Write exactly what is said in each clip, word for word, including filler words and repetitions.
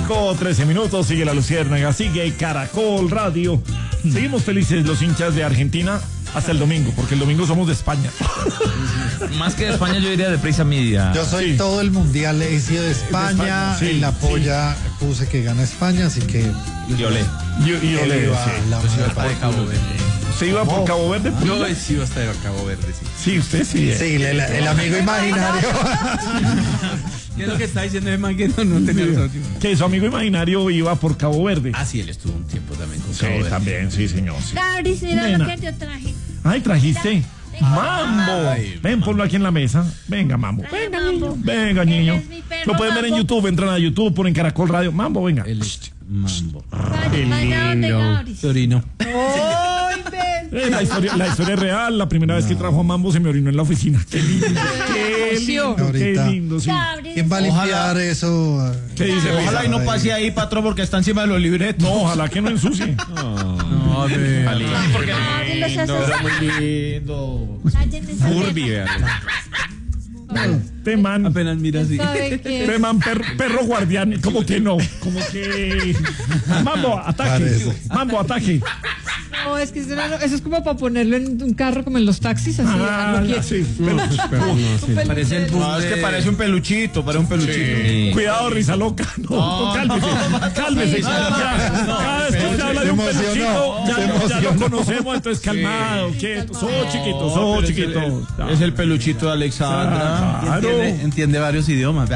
cinco, trece minutos, sigue La Luciérnaga, sigue Caracol Radio. Seguimos felices los hinchas de Argentina hasta el domingo, porque el domingo somos de España. Más que de España, yo diría de Prisa Media. Yo soy sí. todo el mundial, he sido de España, de España sí, en la polla sí. puse que gana España, así que... Y olé. Y, y olé, iba, sí. la yo iba para Cabo Verde. ¿Se iba por Cabo Verde? Yo sí iba hasta Cabo Verde, sí. Sí, usted sí. Sí, el, el, el amigo imaginario. ¿Qué es lo que está diciendo ese man que no, no tenía los últimos? Que su amigo imaginario iba por Cabo Verde. Ah, sí, él estuvo un tiempo también con sí, Cabo Verde. También, sí, señor. Sí. Gabri, mira lo que yo traje. Ay, trajiste. Mambo. Ay, ven, ponlo aquí en la mesa. Venga, Mambo. Venga, niño. Venga, niño. Lo pueden ver en YouTube. Entran a YouTube, ponen Caracol Radio. Mambo, venga. El Mambo. Qué lindo. Torino. Eh, la, historia, la historia es real. La primera no. vez que trajo a Mambo se me orinó en la oficina. Qué lindo. Qué lindo. Qué lindo, sí. ¿Quién va a limpiar ojalá, eso? ¿Qué dice? Ojalá y no pase ahí, patrón, porque está encima de los libretos. No, ojalá que no ensucie. No, no, porque era muy lindo. Furby, Te man. Apenas mira así. Te man, perro, perro guardián. ¿Cómo que no? Como que. Mambo, ataque. Parece. Mambo, ataque. No, es que eso, era, eso es como para ponerlo en un carro como en los taxis, así. Ah, sí. Pero, pero, no, sí. Parece el no, es que parece un peluchito, parece un peluchito. Sí. Cuidado, risa loca. No, no, no cálmese. No, cálmese. Sí, ya, no, cada vez que se habla de un peluchito, ya, ya lo conocemos, entonces calmado, sí. quieto. Sos chiquito, sos chiquito. Es, es el peluchito de Alexandra. Claro. Entiende, entiende varios idiomas.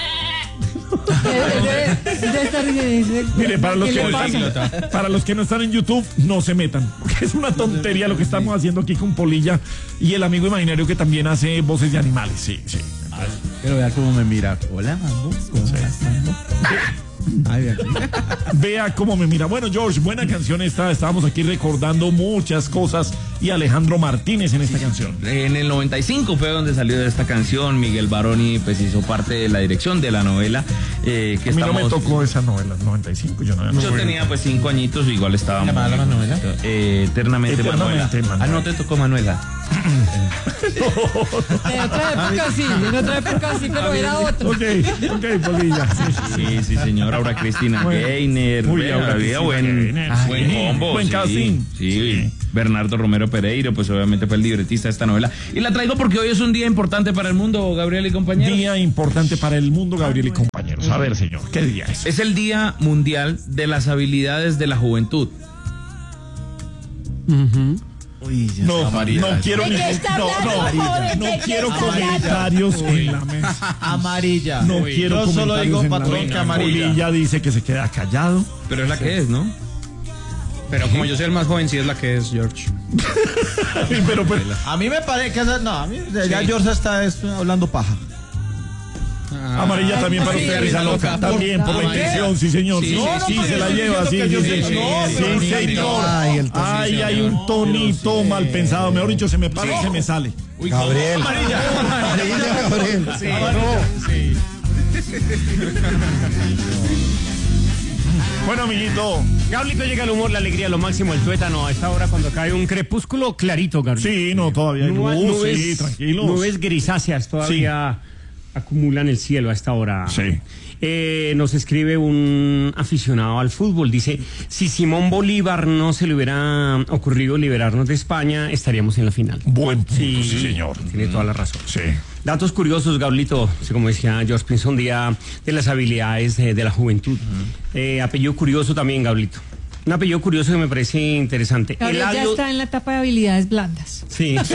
Mire, para los, que no están, para los que no están en YouTube, no se metan, porque es una tontería lo que estamos haciendo aquí con Polilla y el amigo imaginario que también hace voces de animales. Sí, sí. Pero vea cómo me mira. Hola, Mambo. ¿Cómo sí. estás, Mambo? Ay, vea cómo me mira. Bueno, George, buena canción esta. Estábamos aquí recordando muchas cosas y Alejandro Martínez en esta sí. canción. En el noventa y cinco fue donde salió esta canción. Miguel Baroni pues hizo parte de la dirección de la novela. Eh, que a mí estamos... no me tocó esa novela, noventa y cinco. Yo, no, yo tenía pues cinco añitos, igual estaba. ¿Llamada la Manuela? Eh, eternamente, eternamente Manuela. Manuela. Ah, no te tocó Manuela. En otra época sí, en otra época sí, pero era otro. Ok, ok, Polilla. Sí, sí, sí, señor. Ahora Cristina Gainer. Uy, ahora había buen, ah, buen sí. combo. Buen sí, casting. Sí, sí. Bernardo Romero Pereiro, pues obviamente fue el libretista de esta novela. Y la traigo porque hoy es un día importante para el mundo, Gabriel y compañeros. Día importante para el mundo, Gabriel y compañeros. A ver, señor, ¿qué día es? Es el Día Mundial de las Habilidades de la Juventud. Uh-huh. Uy, ya no, no quiero ni no, no, no quiero comentarios en la mesa. Amarilla. No Uy, quiero yo solo digo patrón que amarilla. Polilla dice que se queda callado. Pero es la sí. que es, ¿no? Pero como yo soy el más joven, sí es la que es George. pero, pero, a mí me parece que esa, no, a mí ya sí. George está es, hablando paja. Ah, amarilla ah, también para sí, usted, risa loca. loca. También por la intención, sí, señor. Sí, sí, sí, sí, sí se la lleva, sí, sí, sí. Sí, señor. Ay, hay un tonito mal pensado. Mejor dicho, se me para y se me sale. Uy, Gabriel. Amarilla. Amarilla, Gabriel. Sí, no. Sí. Bueno, amiguito. Gablito, llega el humor, la alegría, lo máximo, el tuétano. A esta hora cuando cae un crepúsculo clarito, Gabriel. Sí, no, todavía hay luz, nubes, sí, tranquilos. Nubes grisáceas todavía sí. acumulan el cielo a esta hora. Sí. Eh, nos escribe un aficionado al fútbol, dice, si Simón Bolívar no se le hubiera ocurrido liberarnos de España, estaríamos en la final. Buen punto, sí, sí señor. Tiene toda la razón. Sí. Datos curiosos, Gablito, como decía George Pinson, día de las habilidades de, de la juventud. Uh-huh. eh, apellido curioso también, Gablito. Un apellido curioso que me parece interesante. Gabriel Eladio... ya está en la etapa de habilidades blandas. Sí. sí.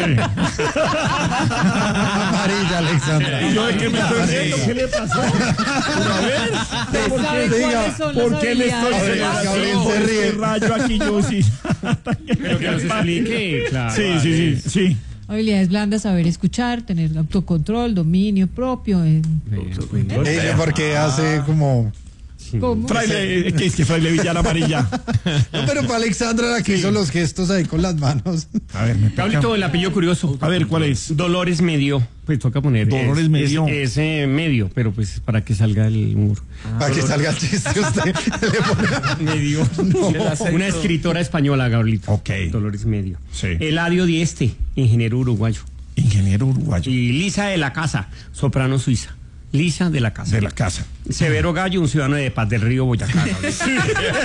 Amarilla, Alexandra. ¿Y yo de qué me estoy riendo? ¿Qué le pasó? A ver, ¿por qué, diga, ¿por qué le estoy riendo? Se ríe. Rayo aquí yo sí. Pero que nos explique, claro. Sí, sí, sí, sí. Habilidades blandas, saber escuchar, tener autocontrol, dominio propio. Eh. Ella porque hace como... ¿Cómo? Fraile, ¿qué es que Fraile Villar Amarilla? No, pero para Alexandra la que sí. hizo los gestos ahí con las manos. A ver, me Gablito, el apellido curioso. A ver, ¿cuál es? Dolores Medio. Pues toca poner. Dolores es, Medio. Es, es eh, medio, pero pues para que salga el humor. Ah, para Dolores. Que salga el chiste usted. Medio. No. Una escritora española, Gablito. Ok. Dolores Medio. Sí. Eladio Dieste, ingeniero uruguayo. Ingeniero uruguayo. Y Lisa de la Casa, soprano suiza. Lisa de la casa. De la casa. Severo Gallo, un ciudadano de Paz del Río, Boyacá. ¿Por qué se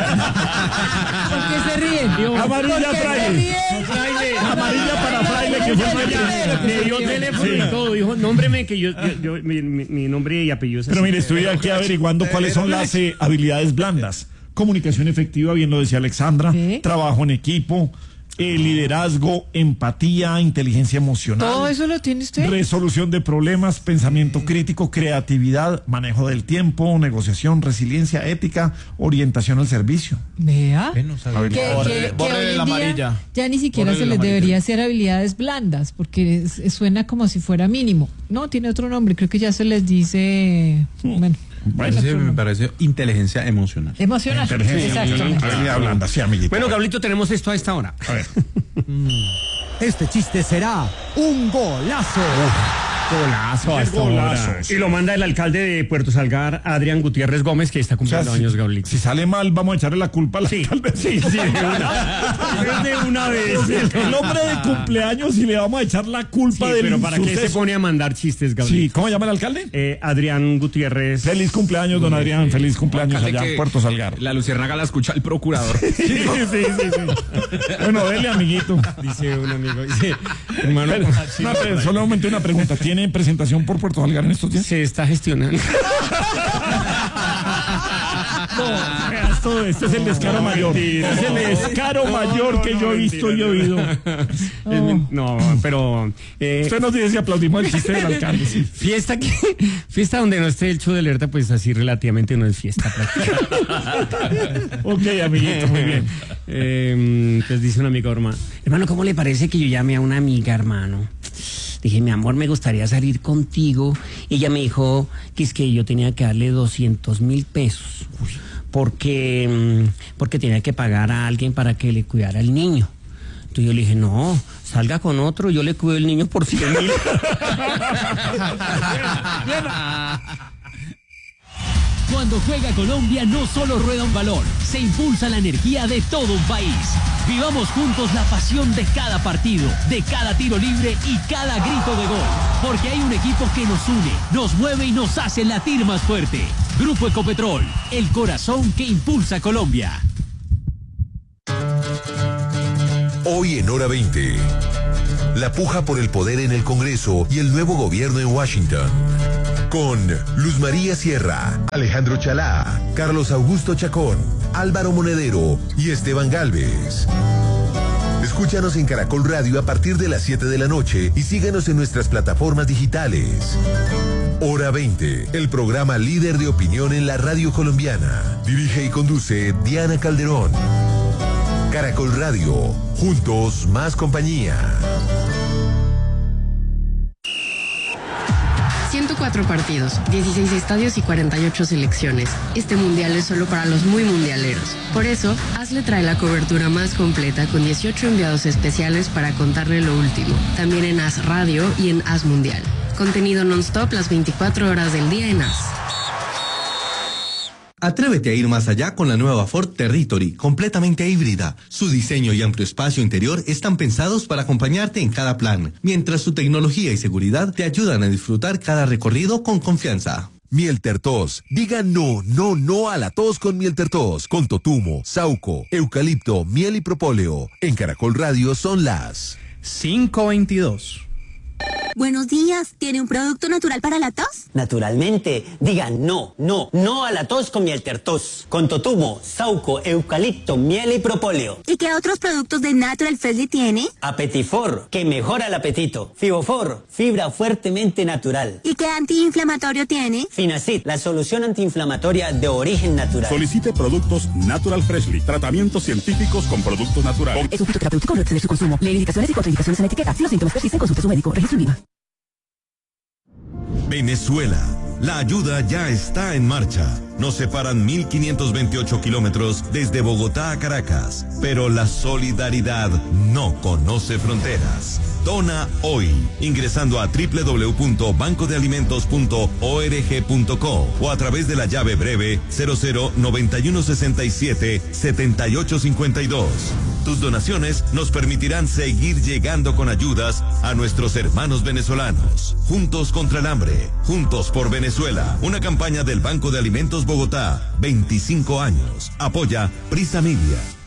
ríen? Amarilla fraile. Amarilla para fraile, que fue el Me dio teléfono y todo, dijo, nómbreme que yo, yo, yo mi, mi, mi nombre y apellido es así. Pero mire, estoy aquí averiguando cuáles son las eh, habilidades blandas. Comunicación efectiva, bien lo decía Alexandra, ¿Sí? Trabajo en equipo, eh, liderazgo, empatía, inteligencia emocional. ¿Todo eso lo tiene usted? Resolución de problemas, pensamiento crítico, creatividad, manejo del tiempo, negociación, resiliencia, ética, orientación al servicio. Vea. A ver, Que, Borre- que- que borre hoy en la día amarilla. ya ni siquiera Borre se la les amarilla. debería hacer habilidades blandas, porque es- es- suena como si fuera mínimo. No, tiene otro nombre, creo que ya se les dice, bueno, Bueno, otro Ese me nombre. parece inteligencia emocional. Emocional. inteligencia, Exactamente. habilidad blanda, sí, amiguito. Bueno, Gablito, tenemos esto a esta hora. A ver. Este chiste será un golazo. Golazo Qué hasta ahora. golazos. Y lo manda el alcalde de Puerto Salgar, Adrián Gutiérrez Gómez, que está O sea, cumpliendo si, años, Gablito. si sale mal, vamos a echarle la culpa al Sí, alcalde. sí, sí, de una, de una vez. El hombre de cumpleaños y le vamos a echar la Sí, culpa del pero ¿para qué se suceso. pone a mandar chistes, Gablito? Sí, ¿cómo llama el alcalde? Eh, Adrián Gutiérrez. Feliz cumpleaños, don Adrián. Feliz cumpleaños Alcalde allá que en Puerto Salgar. La luciérnaga la escucha el procurador. Sí, sí, sí, sí. Bueno, dele, amiguito. Dice un amigo, dice, hermano, Pero, una pre- solamente una pregunta. ¿Tiene presentación por Puerto Salgar en estos días? se está gestionando. No, esto, este es el descaro mayor. Es el descaro mayor que yo he visto y oído. No, pero eh, Usted nos dice si aplaudimos el chiste del alcalde. Sí. fiesta que fiesta donde no esté el show de alerta, pues así relativamente no es fiesta. Ok, amiguito, muy bien. Eh, pues dice un amigo, hermano, hermano, ¿cómo le parece que yo llame a una amiga, hermano? Dije, mi amor, me gustaría salir contigo. Y ella me dijo que es que yo tenía que darle doscientos mil pesos. Porque, mm, porque tenía que pagar a alguien para que le cuidara al niño. Entonces yo le dije, no, salga con otro, yo le cuido el niño por cien mil. Cuando juega Colombia no solo rueda un balón, se impulsa la energía de todo un país. Vivamos juntos la pasión de cada partido, de cada tiro libre y cada grito de gol. Porque hay un equipo que nos une, nos mueve y nos hace latir más fuerte. Grupo Ecopetrol, el corazón que impulsa a Colombia. Hoy en Hora veinte. La puja por el poder en el Congreso y el nuevo gobierno en Washington. Con Luz María Sierra, Alejandro Chalá, Carlos Augusto Chacón, Álvaro Monedero y Esteban Galvez. Escúchanos en Caracol Radio a partir de las siete de la noche y síguenos en nuestras plataformas digitales. Hora veinte, el programa líder de opinión en la radio colombiana. Dirige y conduce Diana Calderón. Caracol Radio, juntos más compañía. ciento cuatro partidos, dieciséis estadios y cuarenta y ocho selecciones. Este mundial es solo para los muy mundialeros. Por eso, Hazle trae la cobertura más completa con dieciocho enviados especiales para contarle lo último. También en Haz Radio y en Haz Mundial. Contenido non-stop las veinticuatro horas del día en Haz. Atrévete a ir más allá con la nueva Ford Territory, completamente híbrida. Su diseño y amplio espacio interior están pensados para acompañarte en cada plan, mientras su tecnología y seguridad te ayudan a disfrutar cada recorrido con confianza. Miel Tertos. Diga no, no, no a la tos con Miel Tertos. Con totumo, sauco, eucalipto, miel y propóleo. En Caracol Radio son las cinco veintidós. Buenos días, ¿tiene un producto natural para la tos? Naturalmente, digan no, no, no a la tos con Miel Tertos. Con totumo, sauco, eucalipto, miel y propóleo. ¿Y qué otros productos de Natural Freshly tiene? Apetifor, que mejora el apetito. Fibofor, fibra fuertemente natural. ¿Y qué antiinflamatorio tiene? Finacid, la solución antiinflamatoria de origen natural. Solicite productos Natural Freshly, tratamientos científicos con productos naturales. Es un fitoterapéutico, no excede su consumo. Lee indicaciones y contraindicaciones en la etiqueta. Si los síntomas persisten, consulte a su médico. Registro INVIMA. Venezuela. La ayuda ya está en marcha. Nos separan mil quinientos veintiocho kilómetros desde Bogotá a Caracas, pero la solidaridad no conoce fronteras. Dona hoy, ingresando a doble u doble u doble u punto banco de alimentos punto org punto co o a través de la llave breve cero cero noventa y uno sesenta y siete setenta y ocho cincuenta y dos. Tus donaciones nos permitirán seguir llegando con ayudas a nuestros hermanos venezolanos. Juntos contra el hambre, juntos por Venezuela. Una campaña del Banco de Alimentos Bogotá. veinticinco años. Apoya Prisa Media.